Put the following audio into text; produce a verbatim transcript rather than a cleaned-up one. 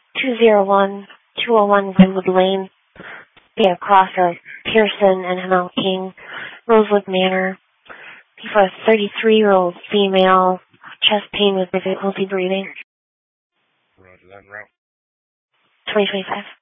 two zero one, two oh one Glenwood Lane, via cross of Pearson and M L King, Rosewood Manor. For a thirty-three-year-old female, chest pain with difficulty breathing. Roger that route. twenty twenty-five.